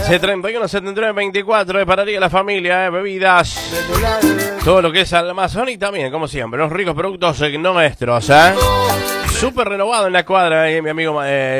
15 31 79 24 para ti y la familia, bebidas, todo lo que es Almazón y también, como siempre, los ricos productos nuestros, Súper renovado en la cuadra, mi amigo